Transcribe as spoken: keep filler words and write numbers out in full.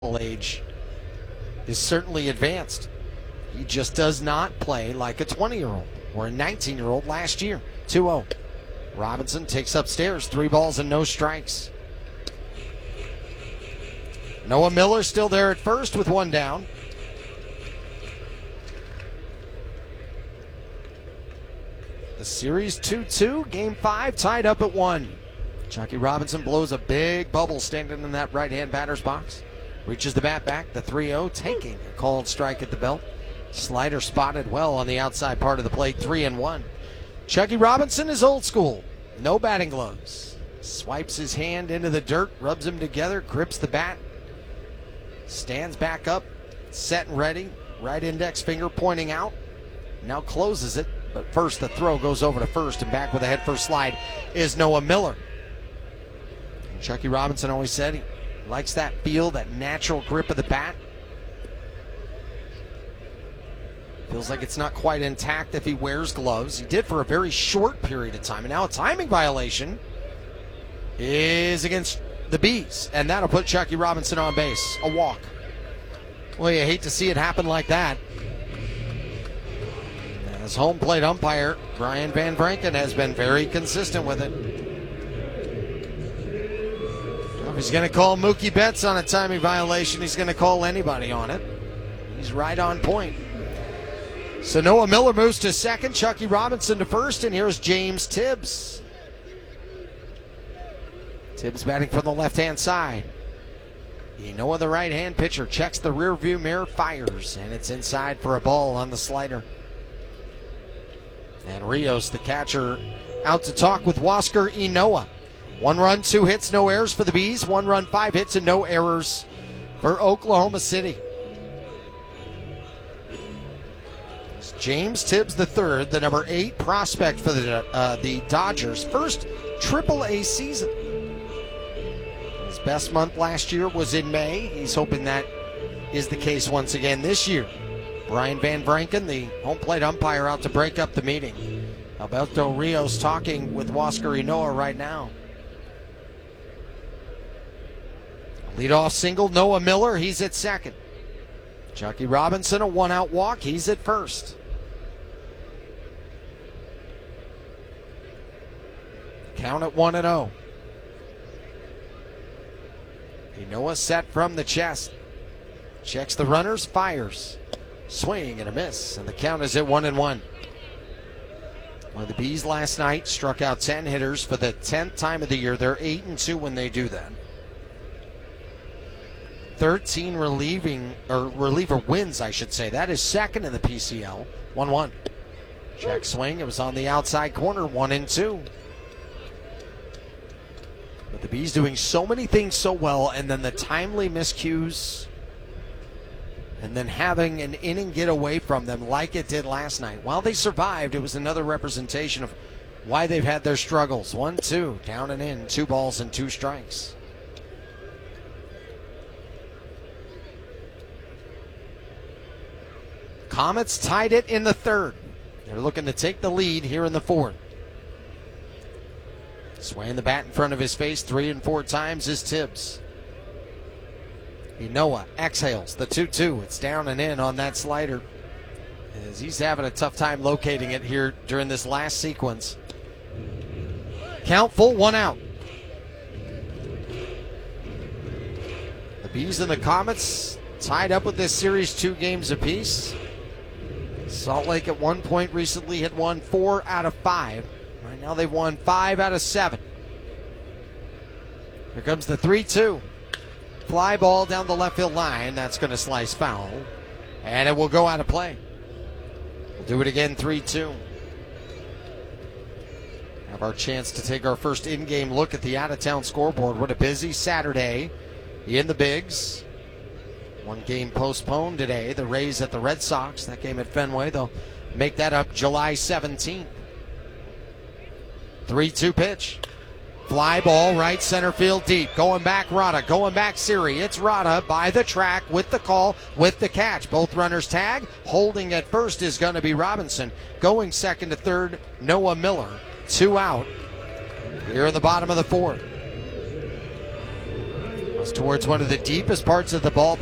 age is certainly advanced. He just does not play like a twenty-year-old or a nineteen-year-old last year. two oh. Robinson takes upstairs. Three balls and no strikes. Noah Miller still there at first with one down. The series two two, game five, tied up at one. Chucky Robinson blows a big bubble standing in that right-hand batter's box. Reaches the bat back, the three oh, taking a called strike at the belt. Slider spotted well on the outside part of the plate, three and one. Chucky Robinson is old school, no batting gloves. Swipes his hand into the dirt, rubs them together, grips the bat, stands back up, set and ready, right index finger pointing out, now closes it, but first the throw goes over to first, and back with a head first slide is Noah Miller. And Chucky Robinson always said he likes that feel, that natural grip of the bat. Feels like it's not quite intact if he wears gloves. He did for a very short period of time. And now a timing violation is against the Bees. And that'll put Chucky Robinson on base. A walk. Well, you hate to see it happen like that. As home plate umpire, Brian Van Vranken has been very consistent with it. If he's going to call Mookie Betts on a timing violation, he's going to call anybody on it. He's right on point. So Noah Miller moves to second, Chucky Robinson to first, and here's James Tibbs. Tibbs batting from the left-hand side. You know, the right-hand pitcher checks the rear-view mirror, fires, and it's inside for a ball on the slider. And Rios, the catcher, out to talk with Huascar Ynoa. One run, two hits, no errors for the Bees. One run, five hits, and no errors for Oklahoma City. It's James Tibbs the third, the number eight prospect for the uh, the Dodgers. First triple A season. His best month last year was in May. He's hoping that is the case once again this year. Brian Van Vranken, the home plate umpire, out to break up the meeting. Alberto Rios talking with Huascar Ynoa right now. Leadoff single, Noah Miller, he's at second. Chucky Robinson, a one-out walk, he's at first. Count at one and oh. Ynoa set from the chest. Checks the runners, fires. Swing and a miss, and the count is at one and one. Well, the Bees last night struck out ten hitters for the tenth time of the year. They're eight and two when they do that. thirteen relieving or reliever wins, I should say. That is second in the P C L. one one. Check swing. It was on the outside corner. one and two. But the Bees doing so many things so well, and then the timely miscues, and then having an inning get away from them like it did last night. While they survived, it was another representation of why they've had their struggles. one two, down and in, two balls and two strikes. Comets tied it in the third. They're looking to take the lead here in the fourth. Swaying the bat in front of his face three and four times is Tibbs. Ynoa exhales the two two. It's down and in on that slider, as he's having a tough time locating it here during this last sequence. Count full, one out. The Bees and the Comets tied up with this series two games apiece. Salt Lake at one point recently had won four out of five. Right now they've won five out of seven. Here comes the three two. Fly ball down the left field line. That's going to slice foul. And it will go out of play. We'll do it again, three two. Have our chance to take our first in-game look at the out-of-town scoreboard. What a busy Saturday in the Bigs. One game postponed today. The Rays at the Red Sox. That game at Fenway. They'll make that up July seventeenth. three two pitch. Fly ball, right center field deep. Going back, Rada. Going back, Siri. It's Rada by the track with the call, with the catch. Both runners tag. Holding at first is going to be Robinson. Going second to third, Noah Miller. Two out here in the bottom of the fourth. Goes towards one of the deepest parts of the ball.